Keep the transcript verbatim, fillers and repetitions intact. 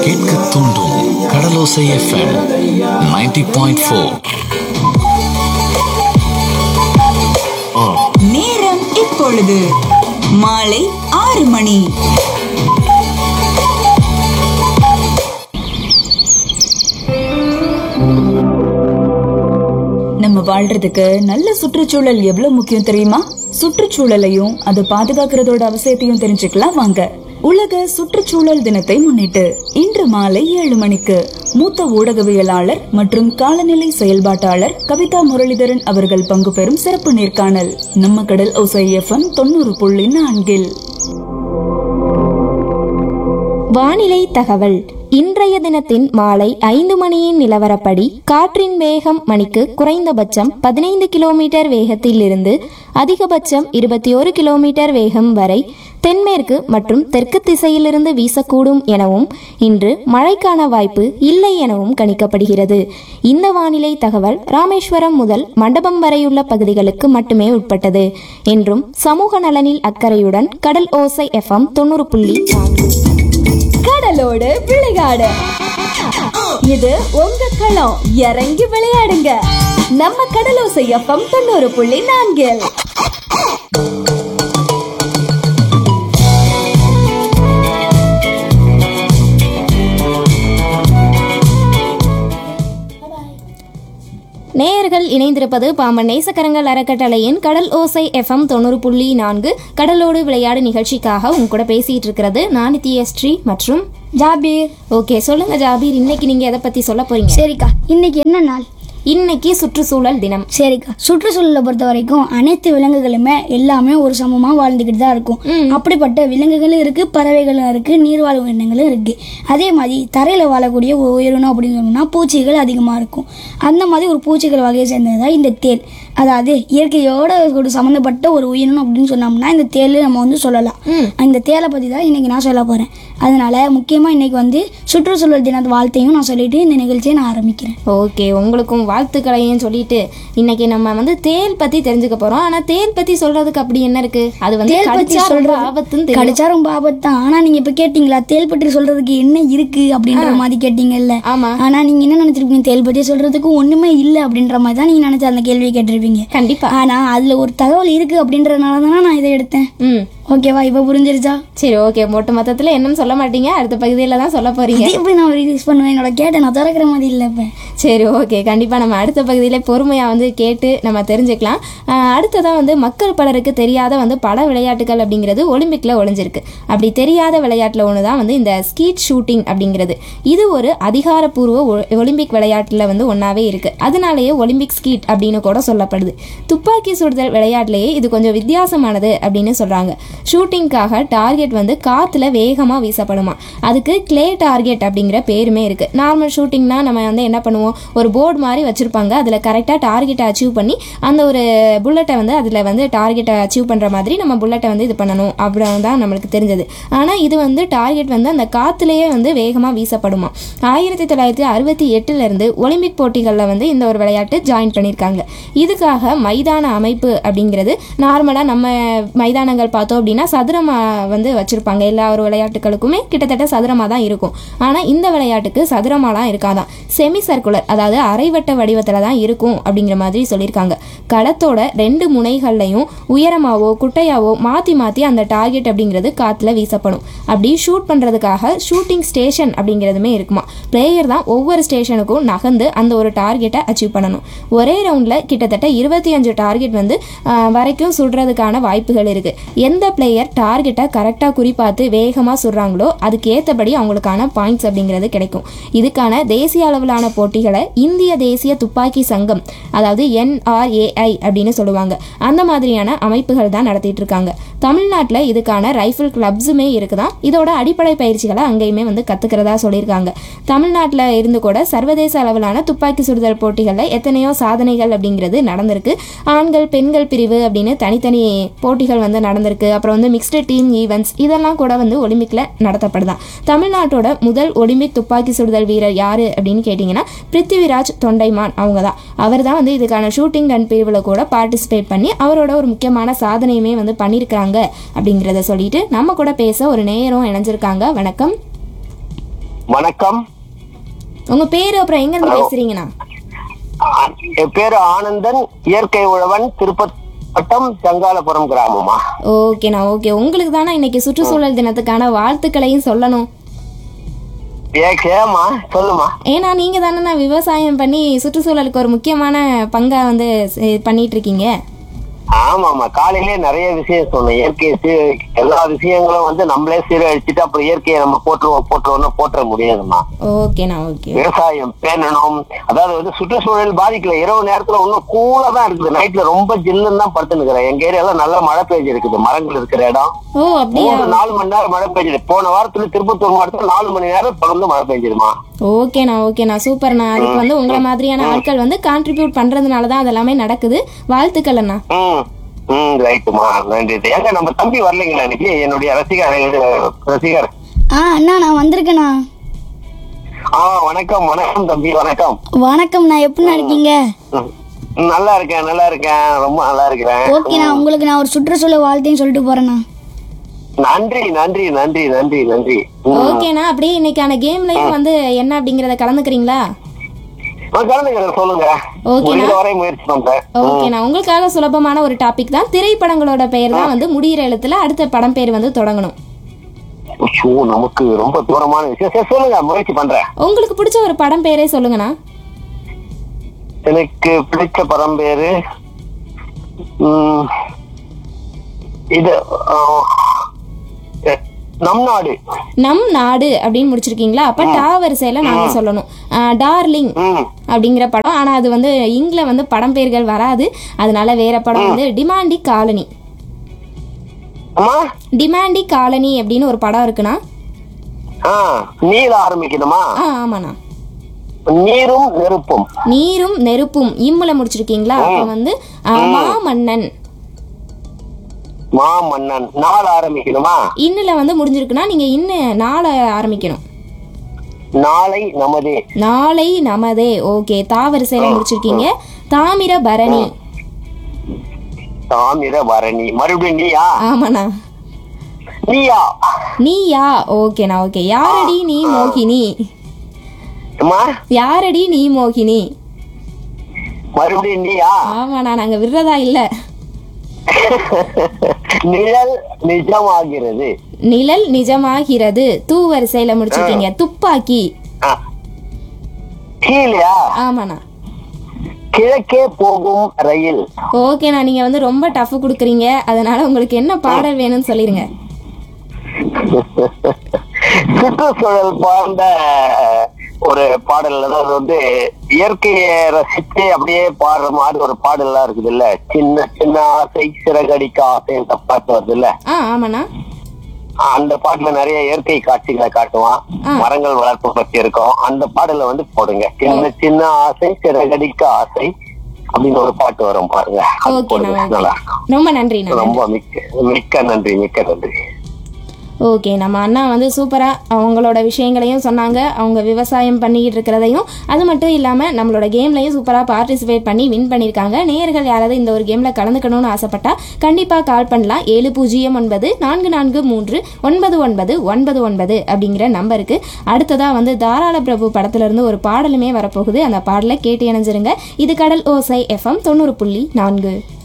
கேட்க தூண்டும் கடலோசை FM ninety point four. நேரம் இப்பொழுது மாலை ஆறு மணி. நம்ம வாழ்றதுக்கு நல்ல சுற்றுச்சூழல் எவ்வளவு முக்கியம் தெரியுமா? சுற்றுச்சூழலையும் அதை பாதுகாக்கிறதோட அவசியத்தையும் தெரிஞ்சுக்கலாம் வாங்க. உலக சுற்றுச்சூழல் தினத்தை முன்னிட்டு இன்று மாலை ஏழு மணிக்கு மூத்த ஊடகவியலாளர் மற்றும் காலநிலை செயல்பாட்டாளர் கவிதா முரளிதரன் அவர்கள் பங்கு பெறும் சிறப்பு நேர்காணல் நம்ம கடல் ஓசை எஃப்எம் தொண்ணூறு புள்ளி நான்கில். வானிலை தகவல். இன்றைய தினத்தின் மாலை ஐந்து மணியின் நிலவரப்படி காற்றின் வேகம் மணிக்கு குறைந்தபட்சம் பதினைந்து கிலோமீட்டர் வேகத்தில் இருந்து அதிகபட்சம் இருபத்தி ஒரு கிலோமீட்டர் வேகம் வரை தென்மேற்கு மற்றும் தெற்கு திசையிலிருந்து வீசக்கூடும் எனவும் இன்று மழைக்கான வாய்ப்பு இல்லை எனவும் கணிக்கப்படுகிறது. இந்த வானிலை தகவல் ராமேஸ்வரம் முதல் மண்டபம் வரையுள்ள பகுதிகளுக்கு மட்டுமே உட்பட்டது என்றும் சமூக நலனில் அக்கறையுடன் கடல் ஓசை எஃப்எம் தொண்ணூறு புள்ளி கடலோடு விளையாடு. இது உங்க களம், இறங்கி விளையாடுங்க. நம்ம கடலோசை எஃப்எம் தொண்ணூறு புள்ளி நான்கில். நேயர்கள் இணைந்திருப்பது பாம்பன் நேசக்கரங்கள் அறக்கட்டளையின் கடல் ஓசை எஃப்எம் தொண்ணூறு புள்ளி நான்கு கடலோடு விளையாடு நிகழ்ச்சிக்காக உங்க கூட பேசிட்டு இருக்கிறது நான் நித்யஸ்ரீ மற்றும் ஜாபீர். ஓகே, சொல்லுங்க ஜாபீர், இன்னைக்கு நீங்க எதை பத்தி சொல்ல போறீங்க? சரிக்கா, இன்னைக்கு என்ன நாள்? இன்னைக்கு சுற்றுச்சூழல் தினம். சரிக்கா, சுற்றுச்சூழலை பொறுத்த வரைக்கும் அனைத்து விலங்குகளுமே எல்லாமே ஒரு சமமா வாழ்ந்துகிட்டு தான் இருக்கும். அப்படிப்பட்ட விலங்குகளும் இருக்கு, பறவைகளும் இருக்கு, நீர்வாழ் உயிரினங்களும் இருக்கு. அதே மாதிரி தரையில வாழக்கூடிய ஒரு உயிரினம் அப்படின்னு சொன்னோம்னா பூச்சிகள் அதிகமா இருக்கும். அந்த மாதிரி ஒரு பூச்சிகள் வகையை சேர்ந்ததுதான் இந்த தேல். அதாவது இயற்கையோட ஒரு சம்மந்தப்பட்ட ஒரு உயிரினம் அப்படின்னு சொன்னோம்னா இந்த தேல் நம்ம வந்து சொல்லலாம். இந்த தேலை பத்தி தான் இன்னைக்கு நான் சொல்ல போறேன். அதனால முக்கியமா இன்னைக்கு வந்து சுற்றுச்சூழல் தின வாழ்த்தையும் நான் சொல்லிட்டு இந்த நிகழ்ச்சியை நான் ஆரம்பிக்கிறேன். ஓகே, உங்களுக்கும் வாழ்த்துக்களையும் சொல்லிட்டு இன்னைக்கு நம்ம வந்து தேல் பத்தி தெரிஞ்சுக்க போறோம். ஆனா தேல் பத்தி சொல்றதுக்கு அப்படி என்ன இருக்கு? அது வந்து கடிச்சா ரொம்ப ஆபத்துன்னு கடிச்சா ரொம்ப ஆபத்து தான். ஆனா நீங்க இப்ப கேட்டீங்களா தேல் பற்றி சொல்றதுக்கு என்ன இருக்கு அப்படின்ற மாதிரி கேட்டீங்கல்ல. ஆமா. ஆனா நீங்க என்ன நினைச்சிருப்பீங்க? தேல் பற்றி சொல்றதுக்கு ஒண்ணுமே இல்ல அப்படின்ற மாதிரி தான் நீங்க நினைச்ச அந்த கேள்வியை கேட்டிருப்பீங்க. கண்டிப்பா. ஆனா அதுல ஒரு தகவல் இருக்கு அப்படின்றதுனால தானே நான் இதை எடுத்தேன். ம் ஓகேவா, இப்ப புரிஞ்சிருச்சா? சரி, ஓகே. மொத்த மொத்தத்துல என்னன்னு சொல்ல மாட்டீங்க, அடுத்த பகுதியில தான் சொல்ல போறீங்க. எப்படி நான் ரிலீஸ் பண்ணுவேன்? என்னோட கேட்ட நான் திறக்கிற மாதிரி இல்ல இப்ப. சரி, ஓகே. கண்டிப்பா நம்ம அடுத்த பகுதியில பொறுமையா வந்து கேட்டு நம்ம தெரிஞ்சுக்கலாம். அடுத்ததான் வந்து மக்கள் பலருக்கு தெரியாத வந்து பல விளையாட்டுகள் அப்படிங்கிறது ஒலிம்பிக்ல ஒளிஞ்சிருக்கு. அப்படி தெரியாத விளையாட்டுல ஒண்ணுதான் வந்து இந்த ஸ்கீட் ஷூட்டிங் அப்படிங்கிறது. இது ஒரு அதிகாரப்பூர்வ ஒலிம்பிக் விளையாட்டுல வந்து ஒன்னாவே இருக்கு. அதனாலேயே ஒலிம்பிக் ஸ்கீட் அப்படின்னு கூட சொல்லப்படுது. துப்பாக்கி சுடுதல் விளையாட்டுலயே இது கொஞ்சம் வித்தியாசமானது அப்படின்னு சொல்றாங்க. ஷூட்டிங்காக டார்கெட் வந்து காத்துல வேகமா வீசப்படுமா. அதுக்கு கிளே டார்கெட் அப்படிங்கிற பேருமே இருக்கு. நார்மல் ஷூட்டிங்னா நம்ம வந்து என்ன பண்ணுவோம், ஒரு போர்டு மாதிரி வச்சிருப்பாங்க, அதுல கரெக்டா டார்கெட்டை அச்சீவ் பண்ணி அந்த ஒரு புல்லட்டை வந்து அதுல வந்து டார்கெட்டை அச்சீவ் பண்ற மாதிரி நம்ம புல்லட்டை வந்து இது பண்ணணும் அப்படின்னு தான் நம்மளுக்கு தெரிஞ்சது. ஆனா இது வந்து டார்கெட் வந்து அந்த காத்துலயே வந்து வேகமா வீசப்படுமா. ஆயிரத்தி தொள்ளாயிரத்தி அறுபத்தி எட்டுல இருந்து ஒலிம்பிக் போட்டிகள்ல வந்து இந்த ஒரு விளையாட்டு ஜாயின் பண்ணியிருக்காங்க. இதுக்காக மைதான அமைப்பு அப்படிங்கிறது நார்மலா நம்ம மைதானங்கள் பார்த்தோம் அப்படின்னா சதுரமா வந்து வச்சிருப்பாங்க. எல்லா ஒரு விளையாட்டுகளுக்குமே கிட்டத்தட்ட சதுரமா தான் இருக்கும். ஆனா இந்த விளையாட்டுக்கு சதுரமாலாம் இருக்காதான், செமி சர்க்குலர், அதாவது அரைவட்ட வடிவத்துல தான் இருக்கும் அப்படிங்கிற மாதிரி சொல்லியிருக்காங்க. களத்தோட ரெண்டு முனைகள்லையும் உயரமாவோ குட்டையாவோ மாத்தி மாத்தி அந்த டார்கெட் அப்படிங்கிறது காத்துல வீசப்படும். அப்படி ஷூட் பண்றதுக்காக ஷூட்டிங் ஸ்டேஷன் அப்படிங்கிறதுமே இருக்குமா. பிளேயர் தான் ஒவ்வொரு ஸ்டேஷனுக்கும் நகர்ந்து அந்த ஒரு டார்கெட்டை அச்சீவ் பண்ணணும். ஒரே ரவுண்ட்ல கிட்டத்தட்ட இருபத்தி அஞ்சு டார்கெட் வந்து வரைக்கும் சுடுறதுக்கான வாய்ப்புகள் இருக்கு. எந்த பிளேயர் டார்கெட்டை கரெக்டாக குறிப்பாத்து வேகமாக சுடுறாங்களோ அதுக்கு ஏற்றபடி அவங்களுக்கான பாயிண்ட்ஸ் அப்படிங்கிறது கிடைக்கும். இதுக்கான தேசிய அளவிலான போட்டிகளை இந்திய தேசிய துப்பாக்கி சங்கம், அதாவது என் ஆர் ஏ ஐ அப்படின்னு சொல்லுவாங்க, அந்த மாதிரியான அமைப்புகள் தான் நடத்திட்டு இருக்காங்க. தமிழ்நாட்டில் இதுக்கான ரைஃபிள் கிளப்ஸுமே இருக்குதான். இதோட அடிப்படை பயிற்சிகளை அங்கேயுமே வந்து கற்றுக்கிறதா சொல்லியிருக்காங்க. தமிழ்நாட்டில் இருந்து கூட சர்வதேச அளவிலான துப்பாக்கி சுடுதல் போட்டிகளில் எத்தனையோ சாதனைகள் அப்படிங்கிறது நடந்திருக்கு. ஆண்கள் பெண்கள் பிரிவு அப்படின்னு தனித்தனி போட்டிகள் வந்து நடந்திருக்கு. அப்புறம் வந்து மிக்ஸ்டு டீம் ஈவெண்ட்ஸ் இதெல்லாம் கூட வந்து ஒலிம்பிக்ல நடத்தப்படுதான். தமிழ்நாட்டோட முதல் ஒலிம்பிக் துப்பாக்கி சுடுதல் வீரர் யாரு அப்படின்னு கேட்டிங்கன்னா பிருத்திவிராஜ் தொண்டைமான் அவங்க தான். அவர் தான் வந்து இதுக்கான ஷூட்டிங் கன் பிரிவில் கூட பார்ட்டிசிபேட் பண்ணி அவரோட ஒரு முக்கியமான சாதனையுமே வந்து பண்ணியிருக்கிறாங்க அப்படிங்கிறத சொல்லிட்டு நம்ம கூட பேச ஒரு நேரம் இணைஞ்சிருக்காங்க. வணக்கம். வணக்கம். உங்க பேரு அப்புறம் எங்க இருந்து பேசுறீங்கண்ணா? ஆ- என் பேரு ஆனந்தன், இயற்கை உழவன், திருப்பத்தம், செங்காலபுரம் கிராமமா. ஓகேண்ணா, ஓகே. உங்களுக்கு தானே இன்னைக்கு சுற்றுச்சூழல் தினத்துக்கான வாழ்த்துக்களையும் சொல்லணும். ஏமா சொல்லுமா. ஏன்னா நீங்க தானே விவசாயம் பண்ணி சுற்றுச்சூழலுக்கு ஒரு முக்கியமான பங்கா வந்து செ- பண்ணிட்டு இருக்கீங்க. ஆமாமா, காலையிலே நிறைய விஷயம் சொன்னேன். இயற்கை சீ- எல்லா விஷயங்களும் வந்து நம்மளே சீரழிச்சுட்டு அப்புறம் இயற்கையை நம்ம போட்டுருவோம் போட்டுருவோம்னா போட்டுற முடியாதுமா. ஓகேண்ணா, ஓகே. விவசாயம் பேணணும். அதாவது வந்து சுற்றுச்சூழல் பாதிக்கல. இரவு நேரத்துல இன்னும் கூலா தான் இருக்குது. நைட்ல ரொம்ப ஜில்லுன்னு தான் படுத்து நிக்கிறேன். எங்க ஏரியால நல்லா மழை பெய்ஞ்சு இருக்குது. மரங்கள் இருக்கிற இடம். ஓ, அப்படியா? மூணு நாலு மணி நேரம் மழை பெய்ஞ்சது. போன வாரத்துல திருப்பத்தூர் மாவட்டத்துல நாலு மணி நேரம் தொடர்ந்து மழை பெய்ஞ்சிருமா. ஓகேண்ணா, ஓகேண்ணா, சூப்பர்ண்ணா. அதுக்கு வந்து உங்களை மாதிரியான ஆட்கள் வந்து கான்ட்ரிபியூட் பண்றதுனால தான் அதெல்லாமே நடக்குது. வாழ்த்துக்கள் அண்ணா. ம் ம் ரைட்டுமா, நன்றி. ஏங்க நம்ம தம்பி வரலைங்களா இன்னைக்கு? என்னுடைய ரசிகர் ரசிகர் ஆ அண்ணா நான் வந்திருக்கேண்ணா. ஆ வணக்கம் வணக்கம் தம்பி, வணக்கம். வணக்கம்ண்ணா, எப்படிண்ணா இருக்கீங்க? ம், நல்லா இருக்கேன் நல்லா இருக்கேன் ரொம்ப நல்லா இருக்கிறேன். ஓகேண்ணா, உங்களுக்கு நான் ஒரு சுற்றுச்சூழல் வாழ்த்தையும் சொல்லிட்டு போறேண்ணா. நன்றி நன்றி நன்றி நன்றி நன்றி. ம். ஓகேண்ணா, அப்படியே இன்னைக்கான கேம்லயும் வந்து என்ன அப்படிங்கறத கலந்துக்கிறீங்களா? ஆ, கலந்துக்கிறேன், சொல்லுங்க. ஓகேண்ணா. முடிந்த வரை முயற்சி பண்றேன். ஓகேண்ணா, உங்களுக்காக சுலபமான ஒரு டாபிக் தான். திரைப்படங்களோட பெயர் தான் வந்து முடியிற எழுத்துல அடுத்த படம் பேர் வந்து தொடங்கணும். ஐயோ, நமக்கு ரொம்ப தூரமான விஷயம். சரி, சொல்லுங்க, முயற்சி பண்றேன். உங்களுக்கு பிடிச்ச ஒரு படம் பேரே சொல்லுங்கண்ணா. எனக்கு பிடிச்ச படம் பேரு ம், இது ஆ, எ, நம் நாடு. நம் நாடு அப்படின்னு முடிச்சிருக்கீங்களா? அப்ப டா வரிசையில நாங்க சொல்லணும். ஆஹ், டார்லிங் ம் அப்படிங்கிற படம். ஆனா அது வந்து இங்கில வந்து படம் பேர்கள் வராது. அதனால வேற படம் வந்து டிமாண்டி காலனி. அம்மா. டிமாண்டி காலனி அப்படின்னு ஒரு படம் இருக்குண்ணா. ஆ, நீல ஆரம்பிக்கணுமா? ஆ, ஆமாண்ணா. நீரும் நெருப்பும். நீரும் நெருப்பும் இம்முல முடிச்சிருக்கீங்களா? அப்ப வந்து ஆஹ், மாமன்னன். மாமன்னன். நாள் ஆரம்பிக்கணுமா? இன்னுல வந்து முடிஞ்சிருக்குன்னா நீங்க இன்னும் நாளை ஆரம்பிக்கணும். நாளை நமதே. நாளை நமதே. ஓகே. தாவரிசையில முடிச்சிருக்கீங்க. தாமிர பரணி. தாமிர பரணி. மறுபடியும் நீயா? ஆமாண்ணா. நீயா? நீயா? ஓகேண்ணா, ஓகே. யாரடி நீ மோகினி. அம்மா. யாரடி நீ மோகினி. மறுபடியும் நீயா? ஆமாண்ணா, நாங்க விடுறதா இல்ல. நிழல் நிஜமாகிறது. நிழல் நிஜமாகிறது. தூ வரிசையில முடிச்சிருக்கீங்க. துப்பாக்கி. ஆ. கீழயா? ஆமாண்ணா. கிழக்கே போகும் ரயில். ஓகேண்ணா, நீங்க வந்து ரொம்ப டஃப் கொடுக்குறீங்க. அதனால உங்களுக்கு என்ன பாடல் வேணும்னு சொல்லிருங்க. சுற்றுச்சூழல் பாழ்ந்த ஒரு பாடல். அதாவது வந்து இயற்கையை ரசித்து அப்படியே பாடுற மாதிரி ஒரு பாடல்லாம் இருக்குது இல்ல. சின்ன சின்ன ஆசை சிறகடிக்க ஆசை இந்த பாட்டு வருது இல்ல. ஆ, ஆமாண்ணா. அந்த பாட்டுல நிறைய இயற்கை காட்சிகளை காட்டுவான். மரங்கள் வளர்ப்பு பத்தி இருக்கும். அந்த பாடல வந்து போடுங்க. சின்ன சின்ன ஆசை சிறகடிக்க ஆசை அப்படின்னு ஒரு பாட்டு வரும் பாருங்க. அது ஓகேண்ணா, போடுங்க, ஓகே. நல்லா இருக்கும். ரொம்ப நன்றிண்ணா. ரொம்ப மிக்க மிக்க நன்றி மிக்க நன்றி. ஓகே, நம்ம அண்ணா வந்து சூப்பராக அவங்களோட விஷயங்களையும் சொன்னாங்க. அவங்க விவசாயம் பண்ணிக்கிட்டு இருக்கிறதையும், அது மட்டும் இல்லாமல் நம்மளோட கேம்லையும் சூப்பராக பார்ட்டிசிபேட் பண்ணி வின் பண்ணியிருக்காங்க. நேயர்கள் யாராவது இந்த ஒரு கேமில் கலந்துக்கணும்னு ஆசைப்பட்டா கண்டிப்பாக கால் பண்ணலாம். ஏழு பூஜ்ஜியம் ஒன்பது நான்கு நான்கு மூன்று ஒன்பது ஒன்பது ஒன்பது ஒன்பது அப்படிங்கிற நம்பருக்கு. அடுத்ததாக வந்து தாராள பிரபு படத்துலேருந்து ஒரு பாடலுமே வரப்போகுது. அந்த பாடலை கேட்டு இணைஞ்சிருங்க. இது கடல் ஓசை எஃப்எம் தொண்ணூறு புள்ளி நான்கு.